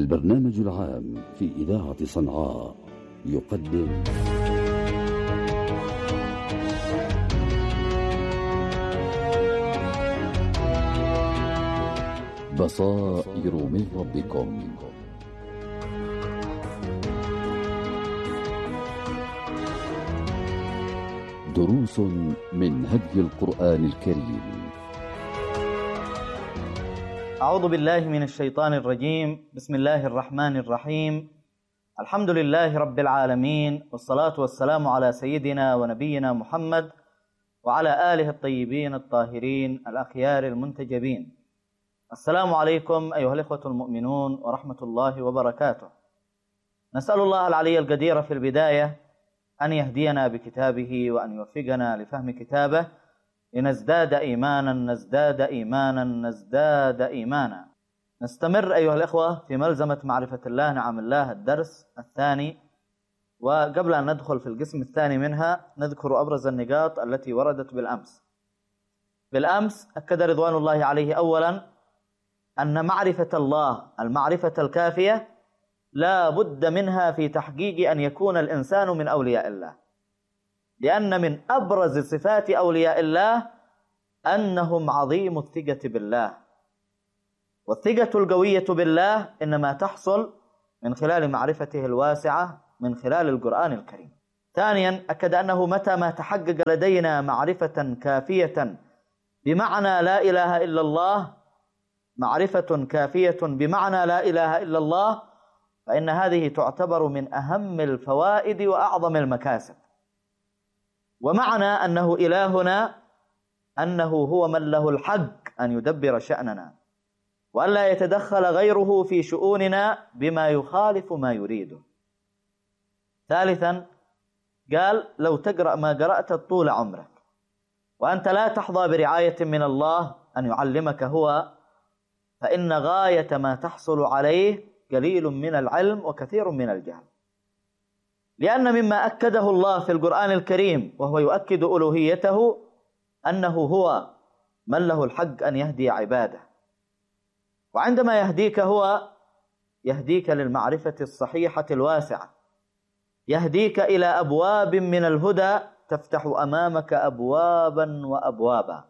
البرنامج العام في إذاعة صنعاء يقدم بصائر من ربكم. دروس من هدي القرآن الكريم. أعوذ بالله من الشيطان الرجيم. بسم الله الرحمن الرحيم. الحمد لله رب العالمين، والصلاة والسلام على سيدنا ونبينا محمد وعلى آله الطيبين الطاهرين الأخيار المنتجبين. السلام عليكم أيها الإخوة المؤمنون ورحمة الله وبركاته. نسأل الله العلي القدير في البداية أن يهدينا بكتابه وأن يوفقنا لفهم كتابه لنزداد إيمانا. نستمر أيها الإخوة في ملزمة معرفة الله نعم الله، الدرس الثاني. وقبل أن ندخل في القسم الثاني منها نذكر أبرز النقاط التي وردت بالأمس أكد رضوان الله عليه أولا أن معرفة الله المعرفة الكافية لا بد منها في تحقيق أن يكون الإنسان من أولياء الله، لأن من أبرز صفات أولياء الله أنهم عظيم الثقة بالله، والثقة القوية بالله إنما تحصل من خلال معرفته الواسعة من خلال القرآن الكريم. ثانيا أكد أنه متى ما تحقق لدينا معرفة كافية بمعنى لا إله إلا الله، معرفة كافية بمعنى لا إله إلا الله، فإن هذه تعتبر من أهم الفوائد وأعظم المكاسب. ومعنى أنه إلهنا أنه هو من له الحق أن يدبر شأننا، وأن لا يتدخل غيره في شؤوننا بما يخالف ما يريده. ثالثا قال لو تقرأ ما قرأت طول عمرك وأنت لا تحظى برعاية من الله أن يعلمك هو، فإن غاية ما تحصل عليه قليل من العلم وكثير من الجهل. لأن مما أكده الله في القرآن الكريم وهو يؤكد ألوهيته أنه هو من له الحق أن يهدي عباده، وعندما يهديك هو يهديك للمعرفة الصحيحة الواسعة، يهديك إلى أبواب من الهدى تفتح أمامك أبوابا وأبوابا.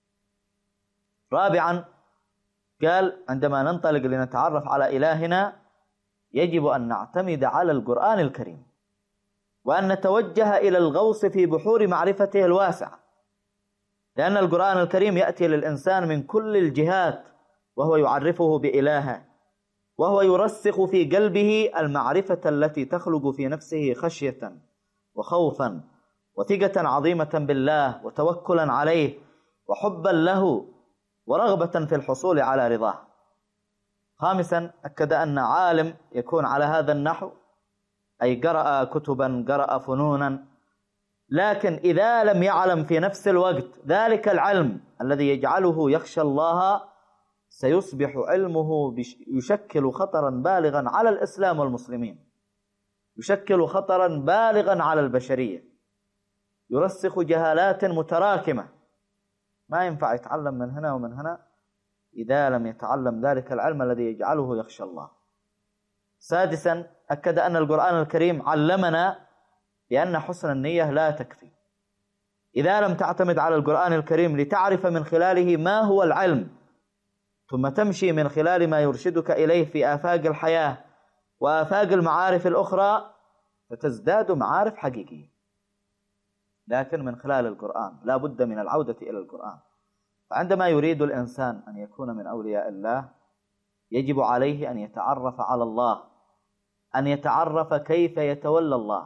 رابعا قال عندما ننطلق لنتعرف على إلهنا يجب أن نعتمد على القرآن الكريم، وأن نتوجه إلى الغوص في بحور معرفته الواسعة، لأن القرآن الكريم يأتي للإنسان من كل الجهات وهو يعرفه بإلهه، وهو يرسخ في قلبه المعرفة التي تخلق في نفسه خشية وخوفا وثقة عظيمة بالله وتوكلا عليه وحبا له ورغبة في الحصول على رضاه. خامسا أكد أن عالم يكون على هذا النحو أي قرأ كتبا قرأ فنونا، لكن إذا لم يعلم في نفس الوقت ذلك العلم الذي يجعله يخشى الله سيصبح علمه يشكل خطرا بالغا على الإسلام والمسلمين، يشكل خطرا بالغا على البشرية، يرسخ جهالات متراكمة. ما ينفع يتعلم من هنا ومن هنا إذا لم يتعلم ذلك العلم الذي يجعله يخشى الله. سادسا أكد أن القرآن الكريم علمنا بأن حسن النية لا تكفي. إذا لم تعتمد على القرآن الكريم لتعرف من خلاله ما هو العلم، ثم تمشي من خلال ما يرشدك إليه في آفاق الحياة وآفاق المعارف الأخرى، فتزداد معارف حقيقية، لكن من خلال القرآن. لا بد من العودة إلى القرآن. فعندما يريد الإنسان أن يكون من أولياء الله يجب عليه أن يتعرف على الله، أن يتعرف كيف يتولى الله.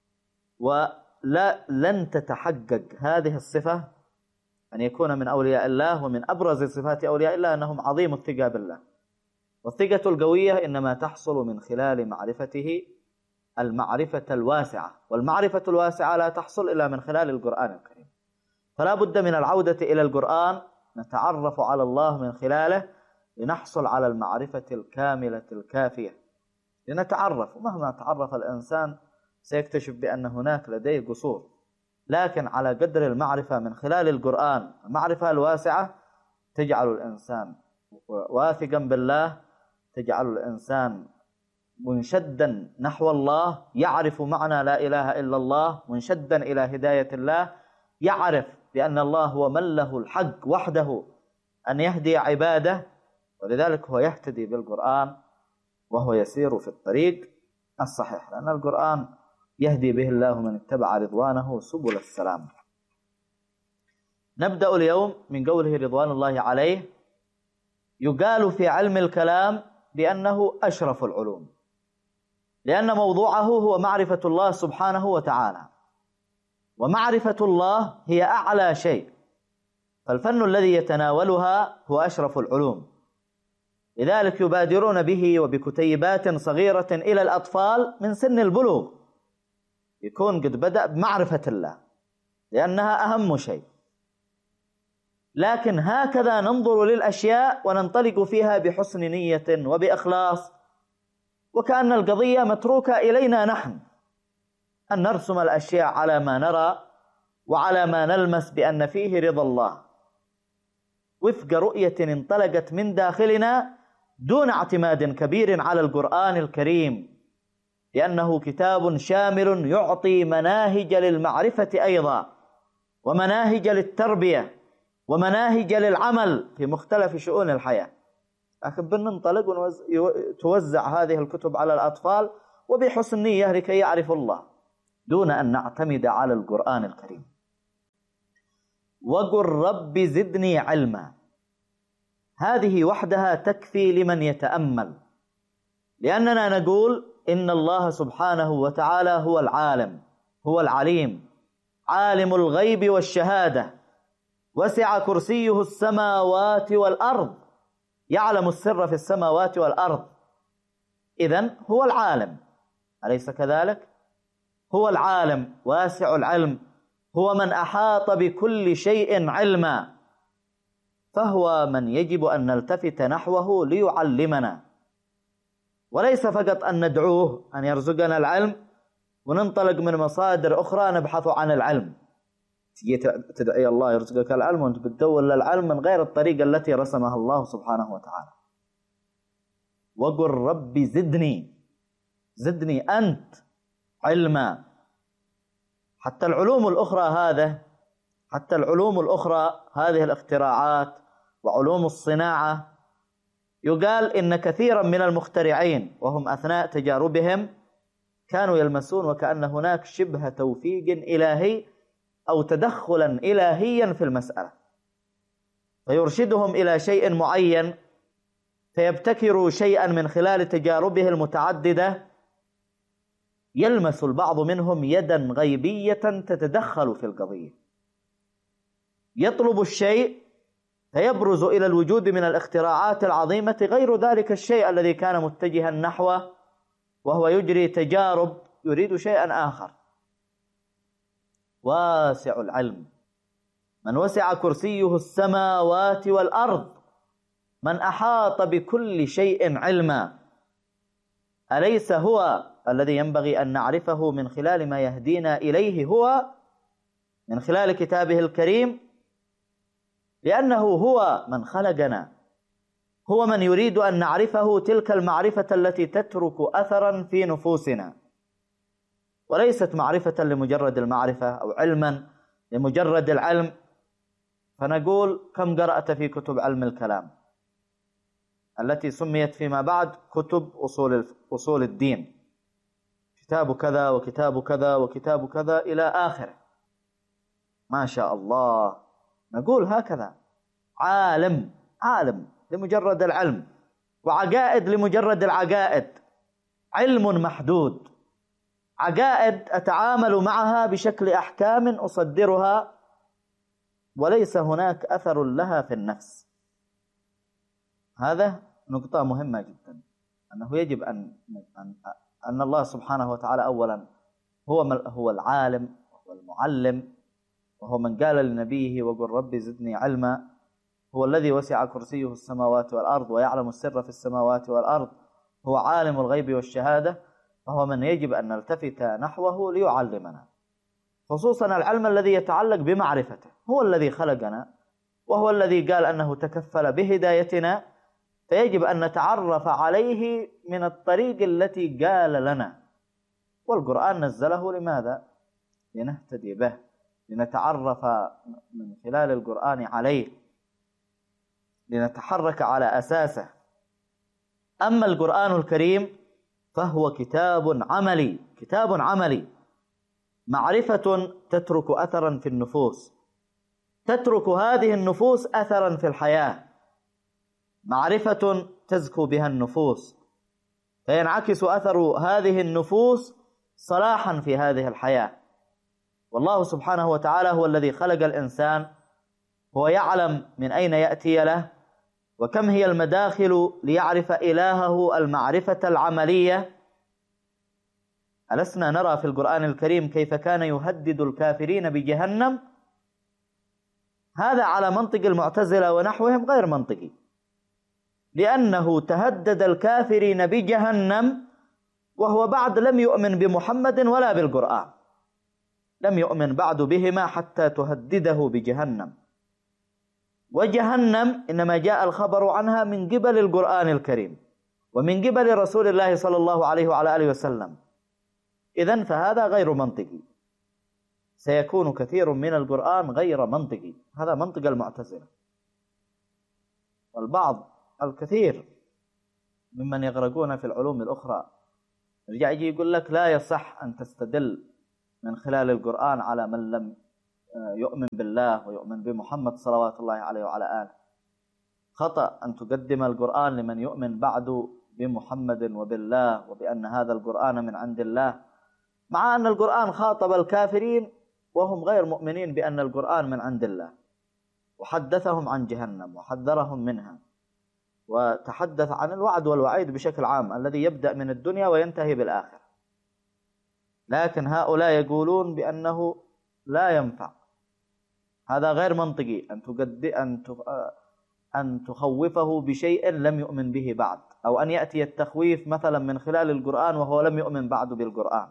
ولن تتحقق هذه الصفة أن يكون من أولياء الله، ومن أبرز صفات أولياء الله أنهم عظيم الثقة بالله، والثقة القوية إنما تحصل من خلال معرفته المعرفة الواسعة، والمعرفة الواسعة لا تحصل إلا من خلال القرآن الكريم. فلا بد من العودة إلى القرآن نتعرف على الله من خلاله لنحصل على المعرفة الكاملة الكافية لنتعرف. ومهما تعرف الإنسان سيكتشف بأن هناك لديه قصور، لكن على قدر المعرفة من خلال القرآن المعرفة الواسعة تجعل الإنسان واثقا بالله، تجعل الإنسان منشدا نحو الله، يعرف معنى لا إله إلا الله، منشدا إلى هداية الله، يعرف بأن الله هو من له الحق وحده أن يهدي عباده، ولذلك هو يهتدي بالقرآن وهو يسير في الطريق الصحيح، لأن القرآن يهدي به الله من اتبع رضوانه سبل السلام. نبدأ اليوم من قوله رضوان الله عليه: يقال في علم الكلام بأنه أشرف العلوم، لأن موضوعه هو معرفة الله سبحانه وتعالى، ومعرفة الله هي أعلى شيء، فالفن الذي يتناولها هو أشرف العلوم. لذلك يبادرون به وبكتيبات صغيرة إلى الأطفال من سن البلوغ، يكون قد بدأ بمعرفة الله لأنها أهم شيء. لكن هكذا ننظر للأشياء وننطلق فيها بحسن نية وبإخلاص، وكأن القضية متروكة إلينا نحن أن نرسم الأشياء على ما نرى وعلى ما نلمس بأن فيه رضا الله، وفق رؤية انطلقت من داخلنا دون اعتماد كبير على القرآن الكريم، لأنه كتاب شامل يعطي مناهج للمعرفة أيضا، ومناهج للتربية، ومناهج للعمل في مختلف شؤون الحياة. لكن بننطلق توزع هذه الكتب على الأطفال وبحسن نية لكي يعرفوا الله، دون أن نعتمد على القرآن الكريم. وقل رب زدني علما، هذه وحدها تكفي لمن يتأمل، لأننا نقول إن الله سبحانه وتعالى هو العالم، هو العليم، عالم الغيب والشهادة، وسع كرسيه السماوات والأرض، يعلم السر في السماوات والأرض. إذن هو العالم، أليس كذلك؟ هو العالم واسع العلم، هو من أحاط بكل شيء علما، فهو من يجب أن نلتفت نحوه ليعلمنا، وليس فقط أن ندعوه أن يرزقنا العلم وننطلق من مصادر أخرى نبحث عن العلم. تجي تدعي الله يرزقك العلم وأنت بتدور للعلم من غير الطريقة التي رسمها الله سبحانه وتعالى. وقل رب زدني أنت علما. حتى العلوم الأخرى هذه الاختراعات وعلوم الصناعة، يقال إن كثيرا من المخترعين وهم أثناء تجاربهم كانوا يلمسون وكأن هناك شبه توفيق إلهي أو تدخلا إلهيا في المسألة، فيرشدهم إلى شيء معين، فيبتكروا شيئا من خلال تجاربه المتعددة، يلمس البعض منهم يدا غيبية تتدخل في القضية، يطلب الشيء فيبرز إلى الوجود من الاختراعات العظيمة غير ذلك الشيء الذي كان متجها نحوه، وهو يجري تجارب يريد شيئا آخر. واسع العلم، من وسع كرسيه السماوات والأرض، من أحاط بكل شيء علما. أليس هو الذي ينبغي أن نعرفه من خلال ما يهدينا إليه هو من خلال كتابه الكريم؟ لأنه هو من خلقنا، هو من يريد أن نعرفه تلك المعرفة التي تترك أثرا في نفوسنا، وليست معرفة لمجرد المعرفة أو علما لمجرد العلم. فنقول كم قرأت في كتب علم الكلام التي سميت فيما بعد كتب أصول الدين، كتاب كذا وكتاب كذا وكتاب كذا إلى آخره، ما شاء الله. نقول هكذا عالم لمجرد العلم، وعقائد لمجرد العقائد، علم محدود، عقائد أتعامل معها بشكل أحكام أصدرها وليس هناك أثر لها في النفس. هذا نقطة مهمة جدا، أنه يجب أن الله سبحانه وتعالى أولا هو العالم وهو المعلم، وهو من قال لنبيه وقل رب زدني علما، هو الذي وسع كرسيه السماوات والأرض ويعلم السر في السماوات والأرض، هو عالم الغيب والشهادة، فهو من يجب أن نلتفت نحوه ليعلمنا، خصوصا العلم الذي يتعلق بمعرفته. هو الذي خلقنا، وهو الذي قال أنه تكفل بهدايتنا، فيجب أن نتعرف عليه من الطريق التي قال لنا. والقرآن نزله لماذا؟ لنهتدي به، لنتعرف من خلال القرآن عليه، لنتحرك على أساسه. أما القرآن الكريم فهو كتاب عملي، كتاب عملي، معرفة تترك أثرا في النفوس، تترك هذه النفوس أثرا في الحياة، معرفة تزكو بها النفوس، فينعكس أثر هذه النفوس صلاحا في هذه الحياة. والله سبحانه وتعالى هو الذي خلق الإنسان، هو يعلم من أين يأتي له وكم هي المداخل ليعرف إلهه المعرفة العملية. ألسنا نرى في القرآن الكريم كيف كان يهدد الكافرين بجهنم؟ هذا على منطق المعتزلة ونحوهم غير منطقي، لأنه تهدد الكافرين بجهنم وهو بعد لم يؤمن بمحمد ولا بالقرآن، لم يؤمن بعد بهما حتى تهدده بجهنم. وجهنم إنما جاء الخبر عنها من قبل القرآن الكريم ومن قبل رسول الله صلى الله عليه وعلى آله وسلم. إذن فهذا غير منطقي، سيكون كثير من القرآن غير منطقي. هذا منطق المعتزلة. والبعض الكثير ممن يغرقون في العلوم الأخرى يرجع يجي يقول لك لا يصح أن تستدل من خلال القرآن على من لم يؤمن بالله ويؤمن بمحمد صلوات الله عليه وعلى آله. خطأ أن تقدم القرآن لمن يؤمن بعد بمحمد وبالله وبأن هذا القرآن من عند الله، مع أن القرآن خاطب الكافرين وهم غير مؤمنين بأن القرآن من عند الله، وحدثهم عن جهنم وحذرهم منها، وتحدث عن الوعد والوعيد بشكل عام الذي يبدأ من الدنيا وينتهي بالآخرة. لكن هؤلاء يقولون بأنه لا ينفع. هذا غير منطقي أن تخوفه بشيء لم يؤمن به بعد، أو أن يأتي التخويف مثلا من خلال القرآن وهو لم يؤمن بعد بالقرآن.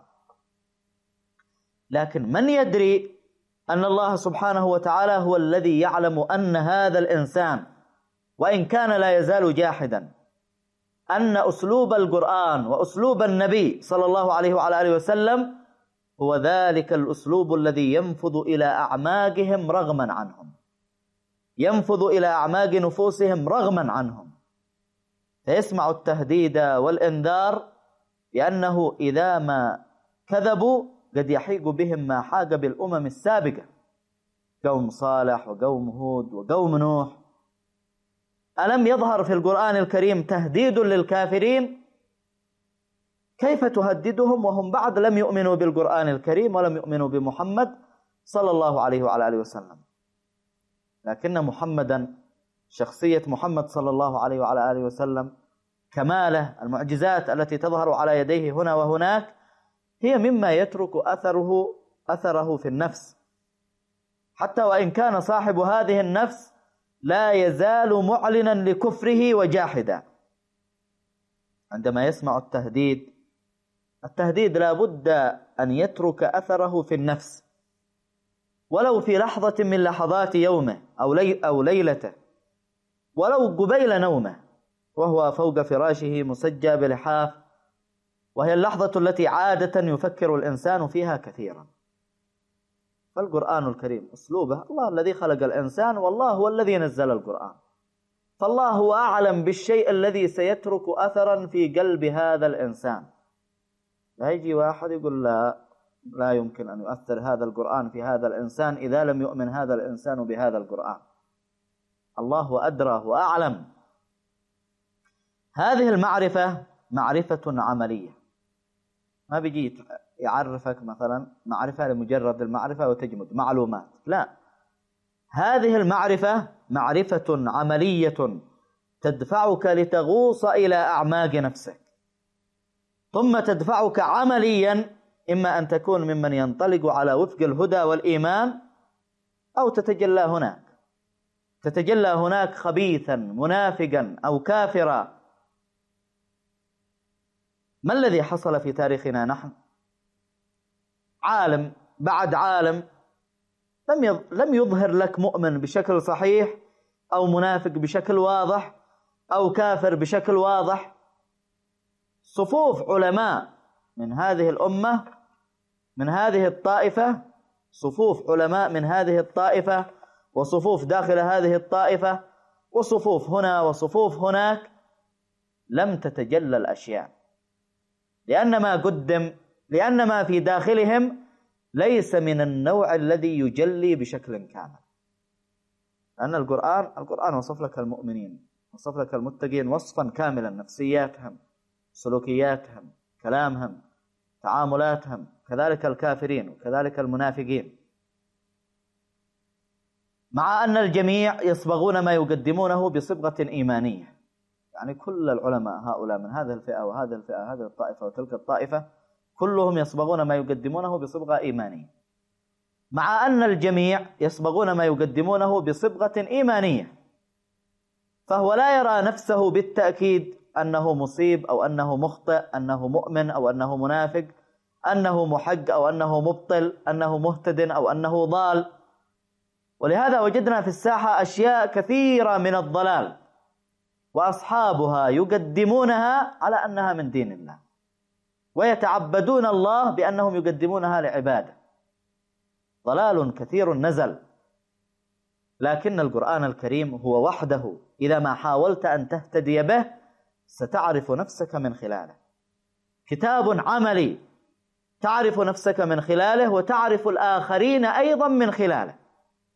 لكن من يدري أن الله سبحانه وتعالى هو الذي يعلم أن هذا الإنسان وإن كان لا يزال جاحدا أن أسلوب القرآن وأسلوب النبي صلى الله عليه وعلى آله وسلم هو ذلك الأسلوب الذي ينفذ إلى أعماقهم رغما عنهم، ينفذ إلى أعماق نفوسهم رغما عنهم، فيسمع التهديد والإنذار بأنه إذا ما كذبوا قد يحيق بهم ما حاق بالأمم السابقة، قوم صالح وقوم هود وقوم نوح. ألم يظهر في القرآن الكريم تهديد للكافرين؟ كيف تهددهم وهم بعد لم يؤمنوا بالقرآن الكريم ولم يؤمنوا بمحمد صلى الله عليه وعلى آله وسلم؟ لكن محمدا، شخصية محمد صلى الله عليه وعلى آله وسلم، كماله، المعجزات التي تظهر على يديه هنا وهناك، هي مما يترك أثره في النفس، حتى وإن كان صاحب هذه النفس لا يزال معلنا لكفره وجاحدا. عندما يسمع التهديد لا بد أن يترك أثره في النفس، ولو في لحظة من لحظات يومه أو ليلته، ولو قبيل نومه وهو فوق فراشه مسجى بلحاف، وهي اللحظة التي عادة يفكر الإنسان فيها كثيرا. فالقرآن الكريم أسلوبه، الله الذي خلق الإنسان والله هو الذي نزل القرآن، فالله هو أعلم بالشيء الذي سيترك أثرا في قلب هذا الإنسان. لا يجي واحد يقول لا يمكن أن يؤثر هذا القرآن في هذا الإنسان إذا لم يؤمن هذا الإنسان بهذا القرآن. الله أدرى وأعلم. هذه المعرفة معرفة عملية، ما بيجي يعرفك مثلا معرفة لمجرد المعرفة وتجمد معلومات، لا، هذه المعرفة معرفة عملية تدفعك لتغوص إلى أعماق نفسك، ثم تدفعك عمليا إما أن تكون ممن ينطلق على وفق الهدى والإيمان، أو تتجلى هناك خبيثا منافقا أو كافرا. ما الذي حصل في تاريخنا نحن؟ عالم بعد عالم لم يظهر لك مؤمن بشكل صحيح أو منافق بشكل واضح، أو كافر بشكل واضح. صفوف علماء من هذه الأمة، من هذه الطائفة، صفوف علماء من هذه الطائفة، وصفوف داخل هذه الطائفة، وصفوف هنا وصفوف هناك، لم تتجلى الأشياء، لأن ما في داخلهم ليس من النوع الذي يجلي بشكل كامل. لأن القرآن وصف لك المؤمنين، وصف لك المتقين وصفا كاملا، نفسياتهم، سلوكياتهم، كلامهم، تعاملاتهم، كذلك الكافرين وكذلك المنافقين. مع أن الجميع يصبغون ما يقدمونه بصبغة إيمانية، يعني كل العلماء هؤلاء من هذه الفئة وهذه الفئة، هذه الطائفة وتلك الطائفة، كلهم يصبغون ما يقدمونه بصبغة إيمانية. مع أن الجميع يصبغون ما يقدمونه بصبغة إيمانية، فهو لا يرى نفسه بالتأكيد أنه مصيب أو أنه مخطئ، أنه مؤمن أو أنه منافق، أنه محق أو أنه مبطل، أنه مهتد أو أنه ضال. ولهذا وجدنا في الساحة أشياء كثيرة من الضلال، وأصحابها يقدمونها على أنها من دين الله، ويتعبدون الله بأنهم يقدمونها لعباده. ضلال كثير نزل، لكن القرآن الكريم هو وحده إذا ما حاولت أن تهتدي به ستعرف نفسك من خلاله. كتاب عملي تعرف نفسك من خلاله، وتعرف الآخرين أيضا من خلاله.